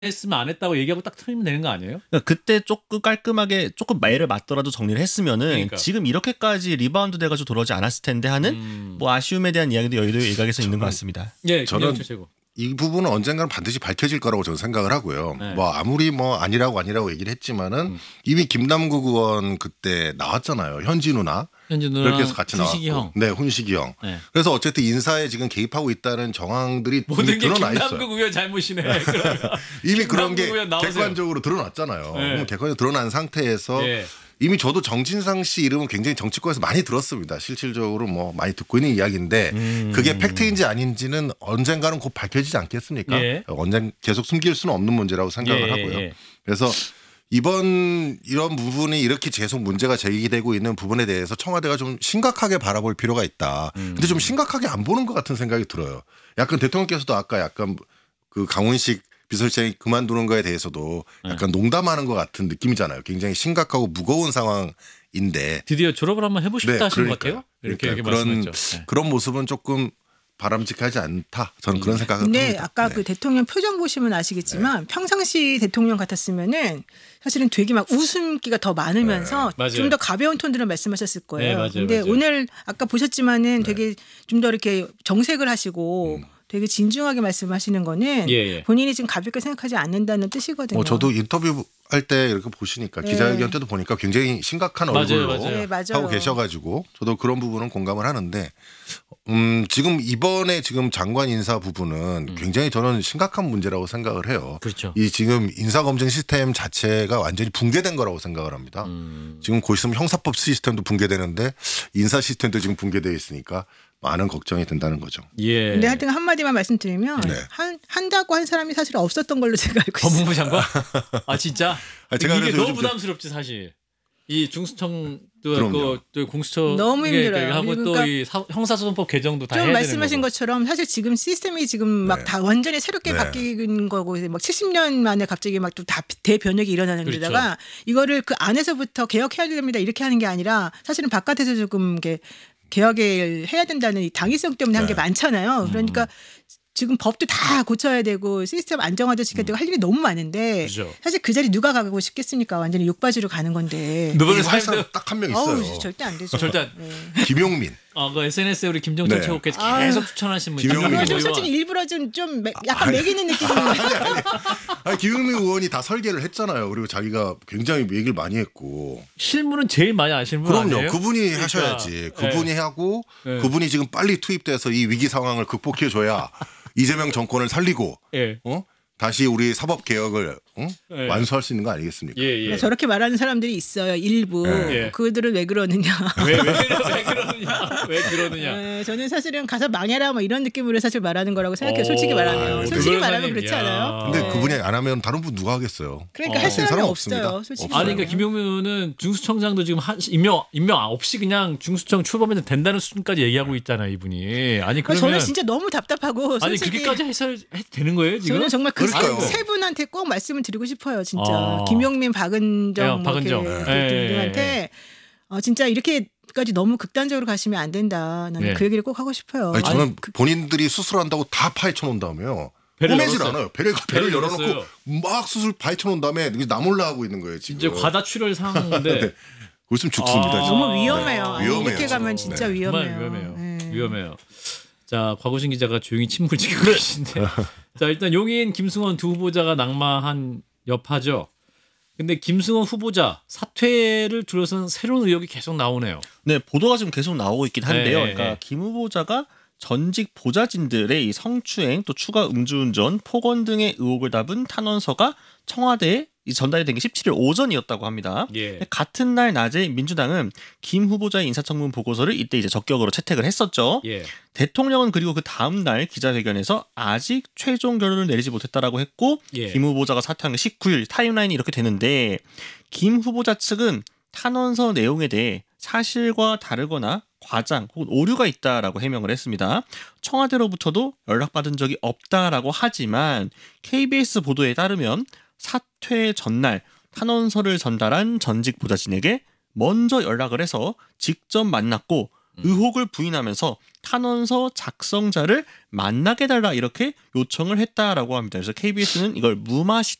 했으면 안 했다고 얘기하고 딱 틀리면 되는 거 아니에요? 그러니까 그때 조금 깔끔하게 조금 매를 맞더라도 정리를 했으면은 그러니까. 지금 이렇게까지 리바운드 돼가지고 돌아오지 않았을 텐데 하는 뭐 아쉬움에 대한 이야기도 여의도 일각에서 있는 것 같습니다. 예, 저는 최고. 이 부분은 언젠가는 반드시 밝혀질 거라고 저는 생각을 하고요. 네. 뭐 아무리 뭐 아니라고 얘기를 했지만은 이미 김남국 의원 그때 나왔잖아요. 현지 누나. 그렇게 해서 같이 훈식이 나왔고. 형. 네, 훈식이 형. 네. 그래서 어쨌든 인사에 지금 개입하고 있다는 정황들이 모든 이미 게 드러나 있어요. 김남국 의원 잘못이네. 이미 그런 게 김남국 의원 나오세요. 객관적으로 드러났잖아요. 네. 그럼 객관적으로 드러난 상태에서 예. 이미 저도 정진상 씨 이름은 굉장히 정치권에서 많이 들었습니다. 실질적으로 뭐 많이 듣고 있는 이야기인데 그게 팩트인지 아닌지는 언젠가는 곧 밝혀지지 않겠습니까? 예. 언젠 계속 숨길 수는 없는 문제라고 생각을 하고요. 예. 그래서 이런 부분이 이렇게 계속 문제가 제기되고 있는 부분에 대해서 청와대가 좀 심각하게 바라볼 필요가 있다. 근데 좀 심각하게 안 보는 것 같은 생각이 들어요. 약간 대통령께서도 아까 약간 그 강훈식 비서실장이 그만두는 거에 대해서도 약간 농담하는 것 같은 느낌이잖아요. 굉장히 심각하고 무거운 상황인데 드디어 졸업을 한번 해보고 싶다 하신 것 같아요. 이렇게 말씀했죠. 네. 그런 모습은 조금 바람직하지 않다. 저는 그런 생각을 근데 합니다. 아까 네. 그 대통령 표정 보시면 아시겠지만 평상시 대통령 같았으면은 사실은 되게 막 웃음기가 더 많으면서 맞아요. 좀 더 가벼운 톤으로 말씀하셨을 거예요. 네, 맞아요, 근데 맞아요. 오늘 아까 보셨지만은 되게 좀 더 이렇게 정색을 하시고 되게 진중하게 말씀하시는 거는 예. 본인이 지금 가볍게 생각하지 않는다는 뜻이거든요. 저도 인터뷰 할 때 이렇게 보시니까 기자회견 때도 보니까 굉장히 심각한 맞아요, 얼굴로 맞아요. 네, 맞아요. 하고 계셔가지고 저도 그런 부분은 공감을 하는데 지금 이번에 지금 장관 인사 부분은 굉장히 저는 심각한 문제라고 생각을 해요. 그렇죠. 이 지금 인사검증 시스템 자체가 완전히 붕괴된 거라고 생각을 합니다. 지금 곧 있으면 형사법 시스템도 붕괴되는데 인사 시스템도 지금 붕괴되어 있으니까 많은 걱정이 된다는 거죠. 예. 근데 하여튼 한마디만 말씀드리면 네. 한다고 한 사람이 사실 없었던 걸로 제가 알고 있어요. 법무부 장관? 아 진짜? 제가 이게 그래서 너무 요즘 부담스럽지 사실. 이 중수청도 그럼요. 있고 또 공수처 너무 이게 힘들어요. 하고 그러니까 또 이 형사소송법 개정도 다 좀 해야 말씀하신 되는 거고. 것처럼 사실 지금 시스템이 지금 막 다 완전히 새롭게 네. 바뀌는 거고 막 70년 만에 갑자기 막 또 다 대변혁이 일어나는 그렇죠. 데다가 이거를 그 안에서부터 개혁해야 됩니다 이렇게 하는 게 아니라 사실은 바깥에서 조금 이렇게 개혁을 해야 된다는 이 당위성 때문에 한 게 많잖아요. 그러니까 지금 법도 다 고쳐야 되고 시스템 안정화도 시켜야 되고 할 일이 너무 많은데 그죠. 사실 그 자리 누가 가고 싶겠습니까? 완전히 욕바지로 가는 건데. 너는 이 사실 사람 딱 한 명 있어요. 어우 절대 안 되죠. 절대 안- 네. 김용민. 그 SNS에 우리 김정철 네. 최고께서 아유. 계속 추천하신 분. 김용민 그건 좀 의원. 솔직히 일부러 좀 약간 매기는 느낌이 아니, 김용민 의원이 다 설계를 했잖아요. 그리고 자기가 굉장히 얘기를 많이 했고. 실무는 제일 많이 아시는 분 그럼요. 아니에요? 그분이 그러니까. 하셔야지. 그분이 하고 네. 그분이 지금 빨리 투입돼서 이 위기 상황을 극복해줘야 이재명 정권을 살리고 예. 다시 우리 사법 개혁을 네. 완수할 수 있는 거 아니겠습니까? 예. 저렇게 말하는 사람들이 있어요. 일부. 예. 그들은 왜 그러느냐. 왜 그러느냐? 왜 그러느냐? 저는 사실은 가서 망해라 뭐 이런 느낌으로 사실 말하는 거라고 생각해요. 오, 솔직히 말하면. 솔직히 말하면 변호사님, 그렇지 야. 않아요? 근데 그분이 안 하면 다른 분 누가 하겠어요? 그러니까 할 수 있는 사람이 사람 없어요. 없습니다. 솔직히. 아니 그러니까 말하면. 김용민은 중수청장도 지금 임명 없이 그냥 중수청 출범해도 된다는 수준까지 얘기하고 있잖아요 이분이. 아니 그러면 저는 진짜 너무 답답하고 아니 솔직히 그렇게까지 해도 되는 거예요 지금? 저는 정말 그 그러니까요. 세 분한테 꼭 말씀을 드리고 싶어요. 진짜 아. 김용민, 박은정, 네, 박은정. 등등한테 진짜 이렇게까지 너무 극단적으로 가시면 안 된다. 나는 네. 그 얘기를 꼭 하고 싶어요. 아니, 저는 본인들이 수술한다고 다 파헤쳐 놓은 다음에요. 배를 꼬매질 열었어요. 않아요. 배를 열어놓고 열었어요. 막 수술 파헤쳐 놓은 다음에 나 몰라 하고 있는 거예요. 지금. 이제 과다 출혈 상황인데 네. 그렇으면 죽습니다. 아. 지금. 너무 위험해요. 네. 위험해요, 이렇게 가면 지금. 진짜 네. 위험해요. 정말 위험해요. 네. 위험해요. 자 곽우신 기자가 조용히 침묵을 지키고 계신데 자 일단 용인 김승원 두 후보자가 낙마한 여파죠. 근데 김승원 후보자 사퇴를 둘러싼 새로운 의혹이 계속 나오네요. 네, 보도가 지금 계속 나오고 있긴 한데요. 네, 그러니까 네. 김 후보자가 전직 보좌진들의 이 성추행 또 추가 음주운전, 폭언 등의 의혹을 담은 탄원서가 청와대에 전달이 된 게 17일 오전이었다고 합니다. 예. 같은 날 낮에 민주당은 김 후보자의 인사청문 보고서를 이때 이제 적격으로 채택을 했었죠. 예. 대통령은 그리고 그 다음 날 기자회견에서 아직 최종 결론을 내리지 못했다라고 했고 예. 김 후보자가 사퇴한 게 19일 타임라인이 이렇게 되는데 김 후보자 측은 탄원서 내용에 대해 사실과 다르거나 과장 혹은 오류가 있다라고 해명을 했습니다. 청와대로부터도 연락받은 적이 없다라고 하지만 KBS 보도에 따르면 사퇴 전날 탄원서를 전달한 전직 보좌진에게 먼저 연락을 해서 직접 만났고 의혹을 부인하면서 탄원서 작성자를 만나게 해달라 이렇게 요청을 했다라고 합니다. 그래서 KBS는 이걸 무마시